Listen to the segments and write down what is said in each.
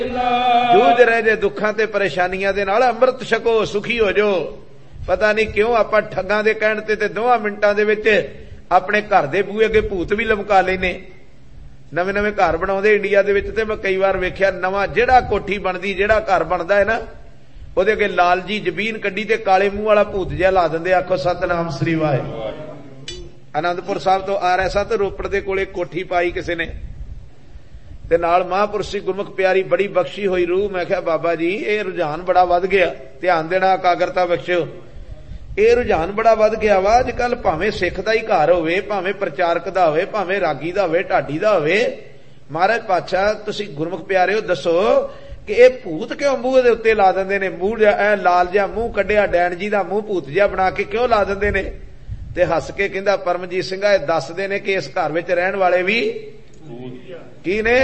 ਜੂਝ ਰਹੇ ਜੇ ਦੁੱਖਾਂ ਤੇ ਪਰੇਸ਼ਾਨੀਆਂ ਦੇ ਨਾਲ, ਅੰਮ੍ਰਿਤ ਛਕੋ ਸੁਖੀ ਹੋ ਜਾਓ। ਪਤਾ ਨਹੀਂ ਕਿਉਂ ਆਪਾਂ ਠੱਗਾਂ ਦੇ ਕਹਿਣ ਤੇ 2 ਮਿੰਟਾਂ ਦੇ ਵਿੱਚ ਆਪਣੇ ਘਰ ਦੇ ਬੂਹੇ ਅੱਗੇ ਭੂਤ ਵੀ ਲਮਕਾ ਲੈਨੇ। ਨਵੇਂ ਘਰ ਬਣਾਉਂਦੇ ਇੰਡੀਆ ਦੇ ਵਿੱਚ, ਤੇ ਮੈਂ ਕਈ ਵਾਰ ਵੇਖਿਆ ਨਵਾਂ ਜਿਹੜਾ ਕੋਠੀ ਬਣਦੀ, ਜਿਹੜਾ ਘਰ ਬਣਦਾ ਹੈ ਨਾ, ਉਹਦੇ ਅੱਗੇ ਲਾਲ ਜੀ ਜ਼ਬੀਨ ਕੱਢੀ ਤੇ ਕਾਲੇ ਮੂੰਹ ਵਾਲਾ ਭੂਤ ਜਿਹਾ ਲਾ ਦਿੰਦੇ। ਆਖੋ ਸਤਨਾਮ ਸ੍ਰੀ ਵਾਹਿਗੁਰੂ। ਆਨੰਦਪੁਰ ਸਾਹਿਬ ਤੋਂ ਆ ਰਿਹਾ ਸਾਂ ਤੇ ਰੋਪੜ ਦੇ ਕੋਲੇ ਕੋਠੀ ਪਾਈ ਕਿਸੇ ਨੇ, ਤੇ ਨਾਲ ਮਹਾਂਪੁਰਸ਼ ਗੁਰਮੁਖ ਪਿਆਰੀ ਬੜੀ ਬਖਸ਼ੀ ਹੋਈ ਰੂਹ। ਮੈਂ ਕਿਹਾ ਬਾਬਾ ਜੀ ਇਹ ਰੁਝਾਨ ਬੜਾ ਵੱਧ ਗਿਆ, ਧਿਆਨ ਦੇਣਾ, ਇਕਾਗਰਤਾ ਬਖਸ਼ਿਓ। ਇਹ ਰੁਝਾਨ ਬੜਾ ਵੱਧ ਗਿਆ ਵਾ ਅੱਜ ਕੱਲ, ਭਾਵੇਂ ਸਿੱਖ ਦਾ ਹੀ ਘਰ ਹੋਵੇ, ਭਾਵੇਂ ਪ੍ਰਚਾਰਕ ਦਾ ਹੋਵੇ, ਭਾਵੇਂ ਰਾਗੀ ਦਾ ਹੋਵੇ, ਢਾਡੀ ਦਾ ਹੋਵੇ। ਮਹਾਰਾਜ ਪਾਤਸ਼ਾਹ ਤੁਸੀਂ ਗੁਰਮੁਖ ਪਿਆਰਿਓ ਦੱਸੋ ਕਿ ਇਹ ਭੂਤ ਕਿਉਂ ਮੂੰਹ ਦੇ ਉੱਤੇ ਲਾ ਦਿੰਦੇ ਨੇ? ਮੂੰਹ ਜਿਹਾ ਲਾਲ ਜਿਹਾ ਮੂੰਹ ਕੱਢਿਆ, ਡੈਣ ਜੀ ਦਾ ਮੂੰਹ ਭੂਤ ਜਿਹਾ ਬਣਾ ਕੇ ਕਿਉਂ ਲਾ ਦਿੰਦੇ ਨੇ? ਤੇ ਹੱਸ ਕੇ ਕਹਿੰਦਾ ਪਰਮਜੀਤ ਸਿੰਘ ਇਹ ਦੱਸਦੇ ਨੇ ਕਿ ਇਸ ਘਰ ਵਿੱਚ ਰਹਿਣ ਵਾਲੇ ਵੀ ਕੀ ਨੇ?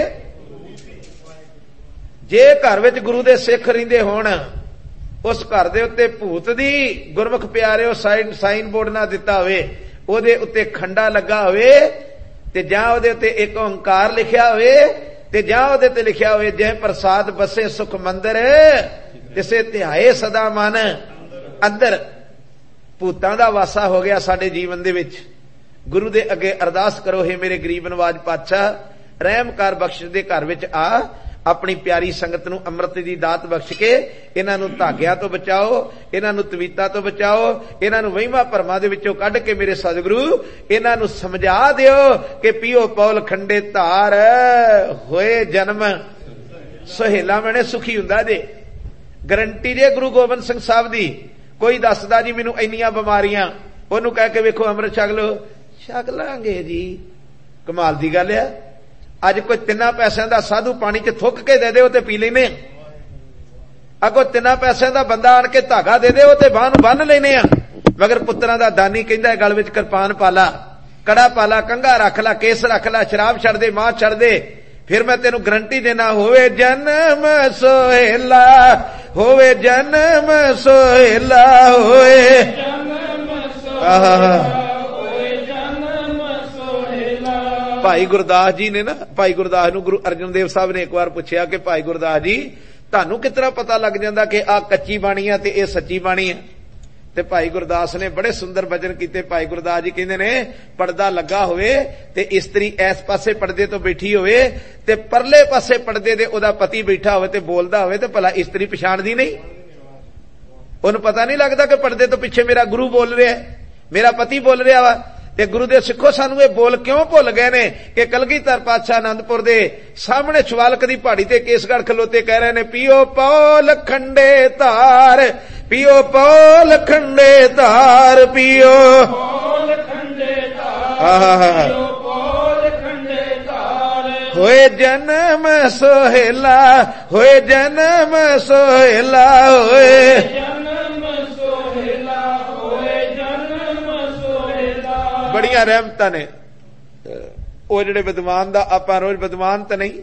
ਜੇ ਘਰ ਵਿੱਚ ਗੁਰੂ ਦੇ ਸਿੱਖ ਰਹਿੰਦੇ ਹੋਣ, ਉਸ ਘਰ ਦੇ ਉੱਤੇ ਭੂਤ ਦੀ ਗੁਰਮੁਖ ਪਿਆਰਿਓ ਸਾਈਨ ਬੋਰਡ ਨਾ ਦਿੱਤਾ ਹੋਵੇ, ਉਹਦੇ ਉੱਤੇ ਖੰਡਾ ਲੱਗਾ ਹੋਵੇ, ਤੇ ਜਾਂ ਉਹਦੇ ਉੱਤੇ ਇੱਕ ਓੰਕਾਰ ਲਿਖਿਆ ਹੋਵੇ, ਤੇ ਜਾਂ ਉਹਦੇ ਤੇ ਲਿਖਿਆ ਹੋਵੇ ਜੈ ਪ੍ਰਸਾਦ ਬਸੇ ਸੁਖ ਮੰਦਰ ਤਿਸੇ ਧਿਆਏ ਸਦਾ ਮਨ ਅੰਦਰ। ਭੂਤਾਂ ਦਾ ਵਾਸਾ ਹੋ ਗਿਆ ਸਾਡੇ ਜੀਵਨ ਦੇ ਵਿੱਚ। ਗੁਰੂ ਦੇ ਅੱਗੇ ਅਰਦਾਸ ਕਰੋ, ਹੇ ਮੇਰੇ ਗਰੀਬ ਨਵਾਜ ਪਾਤਸ਼ਾਹ ਰਹਿਮ ਕਰ, ਬਖਸ਼ ਦੇ ਘਰ ਵਿੱਚ ਆ, ਆਪਣੀ ਪਿਆਰੀ ਸੰਗਤ ਨੂੰ ਅੰਮ੍ਰਿਤ ਦੀ ਦਾਤ ਬਖਸ਼ ਕੇ ਇਹਨਾਂ ਨੂੰ ਧਾਗਿਆਂ ਤੋਂ ਬਚਾਓ, ਇਹਨਾਂ ਨੂੰ ਤਵੀਤਾਂ ਤੋਂ ਬਚਾਓ, ਇਹਨਾਂ ਨੂੰ ਵਹਿਮਾਂ ਭਰਮਾਂ ਦੇ ਵਿੱਚੋਂ ਕੱਢ ਕੇ ਮੇਰੇ ਸਤਿਗੁਰੂ ਇਹਨਾਂ ਨੂੰ ਸਮਝਾ ਦਿਓ ਕਿ ਪੀਓ ਪੌਲ ਖੰਡੇ ਧਾਰ ਹੋਏ ਜਨਮ ਸੁਹੇਲਾ ਮੈਨੇ ਸੁਖੀ ਹੁੰਦਾ ਜੇ। ਗਰੰਟੀ ਜੇ ਗੁਰੂ ਗੋਬਿੰਦ ਸਿੰਘ ਸਾਹਿਬ ਦੀ। ਕੋਈ ਦੱਸਦਾ ਜੀ ਮੈਨੂੰ ਇੰਨੀਆਂ ਬਿਮਾਰੀਆਂ, ਉਹਨੂੰ ਕਹਿ ਕੇ ਵੇਖੋ ਅੰਮ੍ਰਿਤ ਛਕ ਲਓ, ਛਕ ਲਾਂਗੇ ਜੀ। ਕਮਾਲ ਦੀ ਗੱਲ ਆ। ਅੱਜ ਕੋਈ 3 ਪੈਸਿਆਂ ਦਾ ਸਾਧੂ ਪਾਣੀ 'ਚ ਥੁੱਕ ਕੇ ਦੇ ਦੇ, ਉਹ ਤੇ ਪੀ ਲੈਨੇ। ਅੱਗੋਂ 3 ਪੈਸਿਆਂ ਦਾ ਬੰਦਾ ਆਣ ਕੇ ਧਾਗਾ ਦੇ ਦੇ, ਉਹ ਤੇ ਬਾਂਹ ਨੂੰ ਬੰਨ ਲੈਨੇ ਆ। ਮਗਰ ਪੁੱਤਰਾਂ ਦਾ ਦਾਨੀ ਕਹਿੰਦਾ ਗਲ ਵਿੱਚ ਕਿਰਪਾਨ ਪਾਲਾ, ਕੜਾ ਪਾਲਾ, ਕੰਘਾ ਰੱਖ ਲਾ, ਕੇਸ ਰੱਖ ਲਾ, ਸ਼ਰਾਬ ਛੱਡ ਦੇ, ਮਾਂ ਛੱਡ ਦੇ। ਫਿਰ ਮੈਂ ਤੈਨੂੰ ਗਰੰਟੀ ਦੇਣਾ, ਹੋਵੇ ਜਨਮ ਸੋਹੇਲਾ, ਹੋਵੇ ਜਨਮ ਸੋਹੇਲਾ, ਹੋਵੇ ਭਾਈ ਗੁਰਦਾਸ ਜੀ ਨੇ ਨਾ, ਭਾਈ ਗੁਰਦਾਸ ਨੂੰ ਗੁਰੂ ਅਰਜਨ ਦੇਵ ਸਾਹਿਬ ਨੇ ਇੱਕ ਵਾਰ ਪੁੱਛਿਆ ਕਿ ਭਾਈ ਗੁਰਦਾਸ ਜੀ ਤੁਹਾਨੂੰ ਕਿਸ ਤਰ੍ਹਾਂ ਪਤਾ ਲੱਗ ਜਾਂਦਾ ਕਿ ਆਹ ਕੱਚੀ ਬਾਣੀ ਆ ਤੇ ਇਹ ਸੱਚੀ ਬਾਣੀ ਆ? ਤੇ ਭਾਈ ਗੁਰਦਾਸ ਨੇ ਬੜੇ ਸੁੰਦਰ ਬਚਨ ਕੀਤੇ। ਭਾਈ ਗੁਰਦਾਸ ਜੀ ਕਹਿੰਦੇ ਨੇ ਪਰਦਾ ਲੱਗਾ ਹੋਵੇ ਤੇ ਇਸਤਰੀ ਇਸ ਪਾਸੇ ਪਰਦੇ ਤੋਂ ਬੈਠੀ ਹੋਵੇ ਤੇ ਪਰਲੇ ਪਾਸੇ ਪਰਦੇ ਦੇ ਉਹਦਾ ਪਤੀ ਬੈਠਾ ਹੋਵੇ ਤੇ ਬੋਲਦਾ ਹੋਵੇ, ਤੇ ਭਲਾ ਇਸਤਰੀ ਪਛਾਣਦੀ ਨਹੀਂ? ਉਹਨੂੰ ਪਤਾ ਨਹੀਂ ਲੱਗਦਾ ਕਿ ਪਰਦੇ ਤੋਂ ਪਿੱਛੇ ਮੇਰਾ ਗੁਰੂ ਬੋਲ ਰਿਹਾ, ਮੇਰਾ ਪਤੀ ਬੋਲ ਰਿਹਾ ਵਾ? ਤੇ ਗੁਰੂ ਦੇ ਸਿੱਖੋ ਸਾਨੂੰ ਇਹ ਬੋਲ ਕਿਉਂ ਭੁੱਲ ਗਏ ਨੇ ਕਿ ਕਲਗੀਧਰ ਪਾਤਸ਼ਾਹ ਆਨੰਦਪੁਰ ਦੇ ਸਾਹਮਣੇ ਸ਼ਿਵਾਲਕ ਦੀ ਪਹਾੜੀ ਤੇ ਕੇਸਗੜ੍ਹ ਖਲੋਤੇ ਕਹਿ ਰਹੇ ਨੇ ਪੀਓ ਪੌਲ ਖੰਡੇ ਧਾਰ, ਪੀਓ ਪੌਲ ਖੰਡੇ ਧਾਰ, ਪੀਓ ਪੌਲ ਖੰਡੇ ਧਾਰ, ਪੀਓ ਪੌਲ ਖੰਡੇ ਧਾਰ, ਹੋਏ ਜਨਮ ਸੋਹੇਲਾ, ਹੋਏ ਜਨਮ ਸੋਹੇਲਾ, ਹੋਏ ਬੜੀਆਂ ਰਹਿਮਤਾਂ ਨੇ। ਉਹ ਜਿਹੜੇ ਵਿਦਵਾਨ ਦਾ ਆਪਾਂ ਰੋਜ਼ ਵਿਦਵਾਨ ਤਾਂ ਨਹੀਂ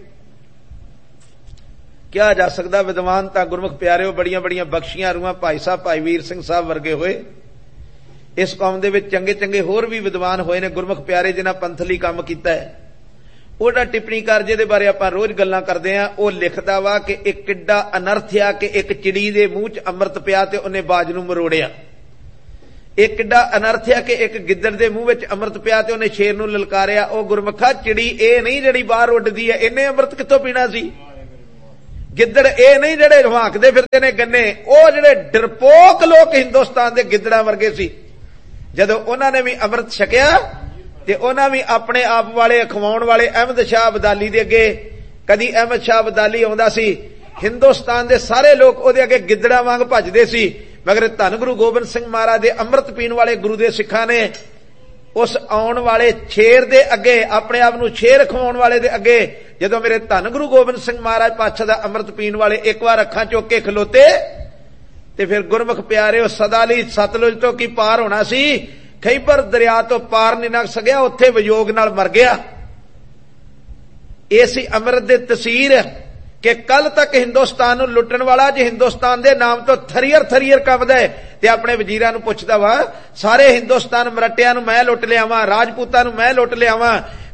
ਕਿਹਾ ਜਾ ਸਕਦਾ, ਵਿਦਵਾਨ ਤਾਂ ਗੁਰਮੁਖ ਪਿਆਰਿਓ ਬੜੀਆਂ ਬੜੀਆਂ ਬਖਸ਼ੀਆਂ ਰੂਹਾਂ ਭਾਈ ਸਾਹਿਬ, ਭਾਈ ਵੀਰ ਸਿੰਘ ਸਾਹਿਬ ਵਰਗੇ ਹੋਏ। ਇਸ ਕੌਮ ਦੇ ਵਿੱਚ ਚੰਗੇ ਚੰਗੇ ਹੋਰ ਵੀ ਵਿਦਵਾਨ ਹੋਏ ਨੇ ਗੁਰਮੁਖ ਪਿਆਰੇ, ਜਿਨ੍ਹਾਂ ਪੰਥਲੀ ਕੰਮ ਕੀਤਾ ਹੈ। ਉਹਦਾ ਟਿੱਪਣੀਕਾਰ ਜਿਹਦੇ ਬਾਰੇ ਆਪਾਂ ਰੋਜ਼ ਗੱਲਾਂ ਕਰਦੇ ਆ, ਉਹ ਲਿਖਦਾ ਵਾ ਕਿ ਇਹ ਕਿੱਡਾ ਅਨਰਥ ਆ ਕਿ ਇੱਕ ਚਿੜੀ ਦੇ ਮੂੰਹ 'ਚ ਅੰਮ੍ਰਿਤ ਪਿਆ ਤੇ ਉਹਨੇ ਬਾਜ ਨੂੰ ਮਰੋੜਿਆ। ਇਹ ਕਿੱਡਾ ਅਨਰਥ ਆ ਕਿ ਇੱਕ ਗਿੱਦੜ ਦੇ ਮੂੰਹ ਵਿੱਚ ਅੰਮ੍ਰਿਤ ਪਿਆ ਤੇ ਉਹਨੇ ਸ਼ੇਰ ਨੂੰ ਲਲਕਾਰਿਆ। ਉਹ ਗੁਰਮੁਖਾ ਚਿੜੀ ਇਹ ਨਹੀਂ ਜਿਹੜੀ ਬਾਹਰ ਉੱਡਦੀ ਹੈ, ਇਹਨੇ ਅੰਮ੍ਰਿਤ ਕਿੱਥੋਂ ਪੀਣਾ ਸੀ? ਗਿੱਦੜ ਇਹ ਨਹੀਂ ਜਿਹੜੇ ਰਵਾਕਦੇ ਫਿਰਦੇ ਨੇ ਗੰਨੇ। ਉਹ ਜਿਹੜੇ ਡਰਪੋਕ ਲੋਕ ਹਿੰਦੁਸਤਾਨ ਦੇ ਗਿੱਦੜਾਂ ਵਰਗੇ ਸੀ, ਜਦੋਂ ਉਹਨਾਂ ਨੇ ਵੀ ਅੰਮ੍ਰਿਤ ਛਕਿਆ ਤੇ ਉਹਨਾਂ ਵੀ ਆਪਣੇ ਆਪ ਵਾਲੇ ਅਖਵਾਉਣ ਵਾਲੇ ਅਹਿਮਦ ਸ਼ਾਹ ਅਬਦਾਲੀ ਦੇ ਅੱਗੇ, ਕਦੀ ਅਹਿਮਦ ਸ਼ਾਹ ਅਬਦਾਲੀ ਆਉਂਦਾ ਸੀ, ਹਿੰਦੁਸਤਾਨ ਦੇ ਸਾਰੇ ਲੋਕ ਉਹਦੇ ਅੱਗੇ ਗਿੱਦੜਾਂ ਵਾਂਗ ਭੱਜਦੇ ਸੀ। ਮਗਰ ਧੰਨ ਗੁਰੂ ਗੋਬਿੰਦ ਸਿੰਘ ਮਹਾਰਾਜ ਦੇ ਅੰਮ੍ਰਿਤ ਪੀਣ ਵਾਲੇ ਗੁਰੂ ਦੇ ਸਿੱਖਾਂ ਨੇ ਉਸ ਆਉਣ ਵਾਲੇ ਸ਼ੇਰ ਦੇ ਅੱਗੇ, ਆਪਣੇ ਆਪ ਨੂੰ ਸ਼ੇਰ ਖਵਾਉਣ ਵਾਲੇ ਦੇ ਅੱਗੇ, ਜਦੋਂ ਮੇਰੇ ਧੰਨ ਗੁਰੂ ਗੋਬਿੰਦ ਸਿੰਘ ਮਹਾਰਾਜ ਪਾਤਸ਼ਾਹ ਦਾ ਅੰਮ੍ਰਿਤ ਪੀਣ ਵਾਲੇ ਇੱਕ ਵਾਰ ਅੱਖਾਂ ਚੁੱਕ ਕੇ ਖਲੋਤੇ ਤੇ ਫਿਰ ਗੁਰਮੁਖ ਪਿਆਰਿਓ ਸਦਾ ਲਈ ਸਤਲੁਜ ਤੋਂ ਕੀ ਪਾਰ ਹੋਣਾ ਸੀ, ਖੈਬਰ ਦਰਿਆ ਤੋਂ ਪਾਰ ਨਹੀਂ ਲੰਘ ਸਕਿਆ, ਉੱਥੇ ਵਿਯੋਗ ਨਾਲ ਮਰ ਗਿਆ। ਇਹ ਸੀ ਅੰਮ੍ਰਿਤ ਦੇ ਤਸੀਰ ਕਿ ਕੱਲ ਤੱਕ ਹਿੰਦੁਸਤਾਨ ਨੂੰ ਲੁੱਟਣ ਵਾਲਾ ਜੇ ਹਿੰਦੁਸਤਾਨ ਦੇ ਨਾਮ ਤੋਂ ਥਰੀਅਰ ਥਰੀਅਰ ਕੰਬਦਾ ਹੈ ਤੇ ਆਪਣੇ ਵਜ਼ੀਰਾਂ ਨੂੰ ਪੁੱਛਦਾ ਵਾ ਸਾਰੇ ਹਿੰਦੁਸਤਾਨ ਮਰਟਿਆਂ ਨੂੰ ਮੈਂ ਲੁੱਟ ਲਿਆਵਾਂ, ਰਾਜਪੂਤਾਂ ਨੂੰ ਮੈਂ ਲੁੱਟ ਲਿਆਵਾਂ,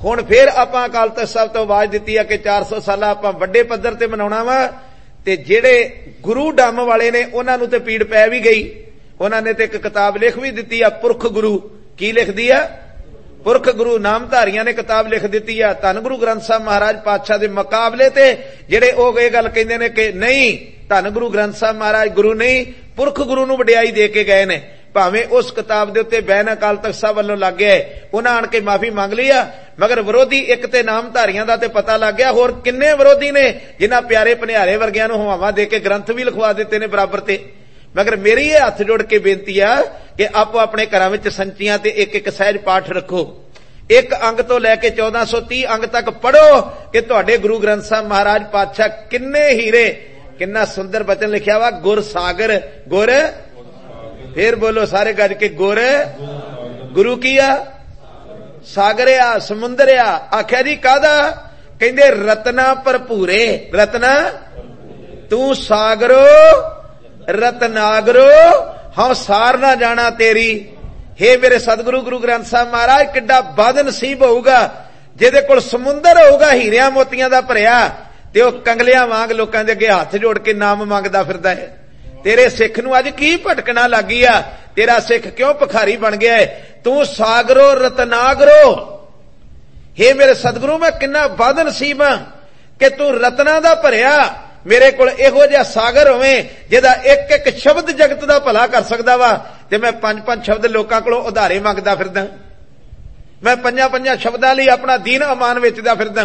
हुण फिर आपां अकाल तख्त साहब तो आवाज दित्ती है कि 400 साला आपां वड्डे पद्धर ते मनाउणा वा। ते जेड़े गुरु डम वाले ने उन्हां नूं ते पीड़ पै भी गई। उन्हां ने ते एक किताब लिख भी दित्ती है, पुरख गुरु। की लिख दी है? पुरख गुरु। नामधारियां ने किताब लिख दित्ती है। धन गुरु ग्रंथ साहब महाराज पातशाह दे मुकाबले ते जेड़े ओ गए गल कहिंदे ने कि नहीं, धन गुरु ग्रंथ साहब महाराज गुरु नहीं, पुरख गुरु नूं वडियाई दे के गए ने। भावें उस किताब दे उत्ते बैन अकाल तख्त साहब वल्लों लग गया है, उन्हां आण के माफी मंग ली आ, मगर विरोधी एक ते नामधारियां दा ते पता लग गया। होर किन्ने विरोधी ने जिन्हां प्यारे भनिहारे वर्गियां नूं हवावां दे के ग्रंथ भी लिखवा दित्ते ने बराबर ते। मगर मेरी ये हथ जोड़ के बेनती है कि आपो अपने घरां विच संचियां ते एक एक सहज पाठ रखो। एक अंग तो लैके 1430 अंग तक पढ़ो कि तुहाडे गुरु ग्रंथ साहब महाराज पातशाह किन्ने हीरे, किन्ना सुंदर बचन लिखिया वा, गुर सागर। गुर फिर बोलो सारे गज के, गुर गुरु कीया सागरिया समुंदरिया। आख्या जी कादा? कहंदे रत्ना भरपूरे। रत्ना तू सागरो रत्नागरो हाँ सार ना जाना तेरी। हे मेरे सतगुरु गुरु ग्रंथ साहब महाराज, किड्डा बदनसीब होऊगा जिहदे कोल समुंदर होऊगा हीरियां मोतियां दा भरिया ते ओह कंगलियां वांग लोकां दे अगे हथ जोड़ के नाम मंगदा फिरदा है। तेरे सिख नूं अज की भटकना लग गई आ? तेरा सिख क्यों भिखारी बन गया है? तू सागरो रत्नागरो। हे मेरे सतगुरु, मैं किन्ना बदनसीब हां कि तू रत्ना दा भरिया मेरे कोल इहो जिहा सागर होवे जिहदा एक एक शब्द जगत दा भला कर सकदा वा, ते मैं 5-5 शब्द लोकां कोलों उधारे मंगदा फिरदा। मैं 5-5 शब्दां लई अपना दीन अमान वेचदा फिरदा।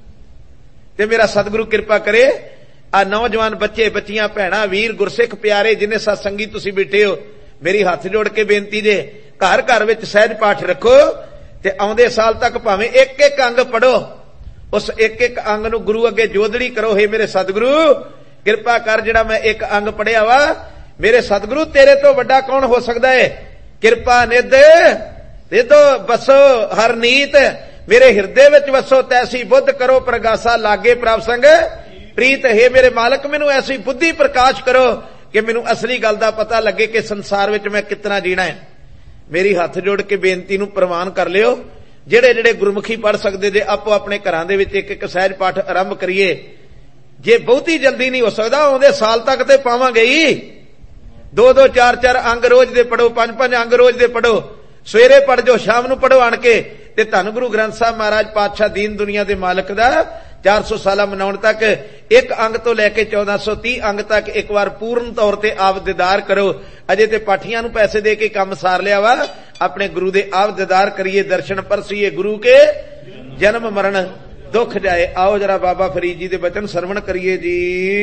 ते मेरा सतगुरु किरपा करे, आ नौजवान बच्चे बच्चियां भैणां वीर गुरसिख प्यारे जिन्ने सत्संगी तुसीं बैठे हो, मेरी हथ जोड़ के बेनती जे घर घर विच सहज पाठ रखो ते आउंदे साल तक भावें एक एक अंग पढ़ो। उस एक एक अंग नूं गुरु अगे जोदड़ी करो। हे मेरे सतगुरु किरपा कर, जिहड़ा मैं एक अंग पढ़िया वा, मेरे सतगुरु तेरे तो वड्डा कौन हो सकदा है? किरपा निध निधो बसो हर नीत, मेरे हिरदे विच वसो तैसी बुद्ध करो प्रगासा लागे प्रभ संग प्रीत। हे मेरे मालक, मैनू ऐसी बुद्धि प्रकाश करो कि मैनू असली गल दा पता लगे कि संसार विच मैं कितना जीना है। मेरी हथ जोड़ के बेनती नूं प्रवान कर लियो। जेड़े जेड़े गुरमुखी पढ़ सकदे जे आपो अपने घरां दे विच एक एक सहज पाठ आरंभ करिए। जे बहुती जल्दी नहीं हो सकदा, आउंदे साल तक ते पावांगे ही। 2-2 4-4 अंग रोज दे पढ़ो, 5-5 अंग रोज दे पढ़ो। सवेरे पढ़ जो, शाम नूं पढ़ो आण के। ते धन गुरु ग्रंथ साहब महाराज पातशाह दीन दुनिया दे मालक दा 400 साला मनाउण तक एक अंग तो लैके 1430 अंग तक एक बार पूर्ण तौर ते आप दीदार करो। अजे ते पाठियां नूं पैसे दे के काम सार लिया वा, अपने गुरु दे आप दीदार करिए, दर्शन परसीए, गुरु के जन्म मरण दुख जाए। आओ जरा बाबा फरीद जी दे बचन सरवण करिए जी।